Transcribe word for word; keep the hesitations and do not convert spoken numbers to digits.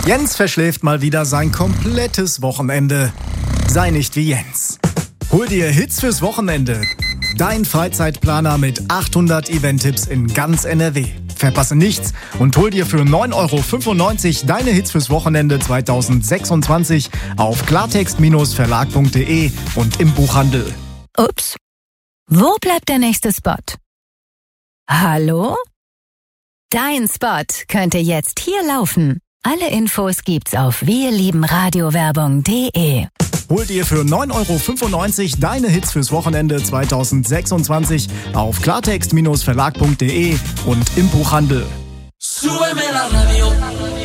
Jens verschläft mal wieder sein komplettes Wochenende. Sei nicht wie Jens. Hol dir Hits fürs Wochenende. Dein Freizeitplaner mit achthundert Event-Tipps in ganz N R W. Verpasse nichts und hol dir für neun Euro fünfundneunzig deine Hits fürs Wochenende zweitausendsechsundzwanzig auf klartext Verlag punkt de und im Buchhandel. Ups. Wo bleibt der nächste Spot? Hallo? Dein Spot könnte jetzt hier laufen. Alle Infos gibt's auf wirliebenradiowerbung punkt de. Hol dir für neun Euro fünfundneunzig deine Hits fürs Wochenende zweitausendsechsundzwanzig auf klartext Verlag punkt de und im Buchhandel. Súbeme la radio.